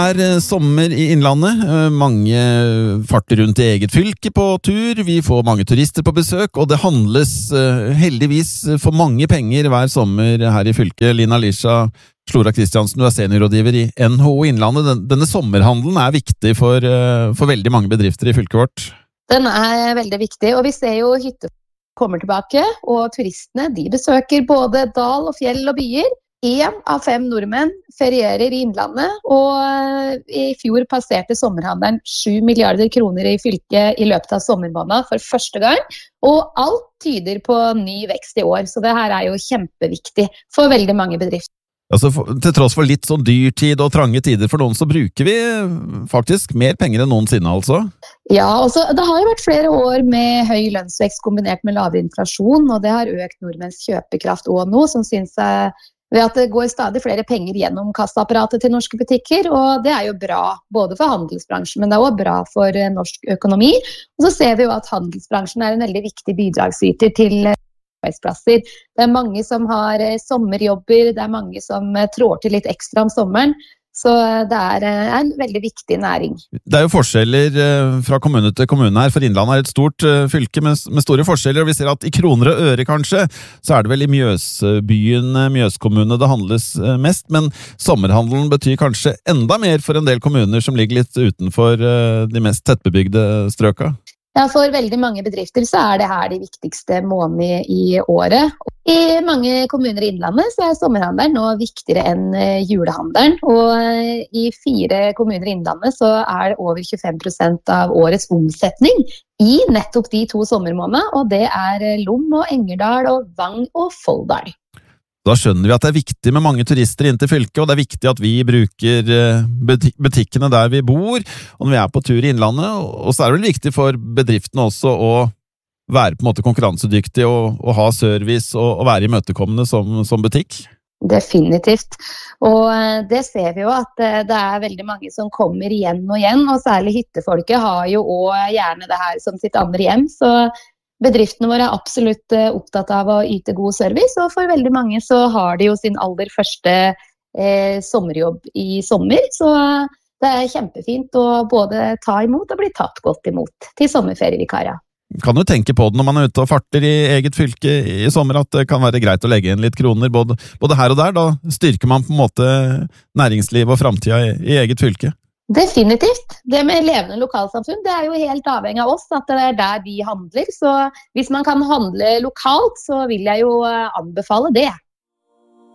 Sommer i Innlandet, mange farter rundt i eget fylke på tur, vi får mange turister på besøk, og det handles heldigvis for mange penger hver sommer her i fylket. Lina Lisha Slora Kristiansen, du seniorrådgiver i NHO Innlandet. Denne sommerhandelen viktig for veldig mange bedrifter i fylket vårt. Den veldig viktig, og vi ser jo hytter kommer tilbake, og turistene de besøker både dal og fjell og byer. 1 av 5 nordmenn ferierer i Innlandet, og i fjor passerte sommerhandelen 7 milliarder kroner i fylket i løpet av sommermåneden for første gang, og alt tyder på ny vekst i år, så det her jo kjempeviktig for veldig mange bedrifter. Altså, til tross for litt sånn dyrtid og trange tider for noen, så bruker vi faktisk mer penger enn noensinne, altså? Ja, altså, det har jo vært flere år med høy lønnsvekst kombinert med lavere inflasjon, og det har økt nordmenns kjøpekraft også nå, som synes ved at det går stadig flere penger gjennom kassaapparatet til norske butikker, og det jo bra både for handelsbransjen, men det også bra for norsk økonomi. Og så ser vi jo at handelsbransjen en veldig viktig bidragsyter til arbeidsplasser. Det mange som har sommerjobber, det mange som trår til litt ekstra om sommeren, så det en veldig viktig næring. Det jo forskjeller fra kommune til kommune her, for Innlandet et stort fylke med store forskjeller, og vi ser at i kroner og øre kanskje, så det vel i Mjøsbyen, Mjøskommune det handles mest, men sommerhandelen betyr kanskje enda mer for en del kommuner som ligger litt utenfor de mest tettbebygde strøka. Ja, for veldig mange bedrifter så det her de viktigste månedene i året. I mange kommuner i Innlandet så sommerhandelen nå viktigere enn julehandelen, og i 4 kommuner i Innlandet så det over 25% av årets omsetning i nettopp de 2 sommermånedene, og det Lom og Engerdal og Vang og Folldal. Da skjønner vi at det viktig med mange turister inn til fylket, og det viktig at vi bruker butikkene der vi bor, og når vi på tur i Innlandet, og så det vel viktig for bedriftene også å være på en måte konkurransedyktig og ha service og være imøtekommende som butikk. Definitivt, og det ser vi jo at det veldig mange som kommer igjen og igjen, og særlig hyttefolket har jo også gjerne det her som sitt andre hjem, så bedriftene våre absolutt opptatt av å yte god service, og for veldig mange så har de jo sin aller første sommerjobb i sommer, så det kjempefint å både ta imot og bli tatt godt imot til sommerferievikarer. Kan du tenke på det når man ute og farter i eget fylke i sommer, at det kan være greit å legge inn litt kroner både her og der, da styrker man på en måte næringsliv og fremtiden i eget fylke? Definitivt. Det med levende lokalsamfunn, det jo helt avhengig av oss, at det der vi handler. Så hvis man kan handle lokalt, så vil jeg jo anbefale det.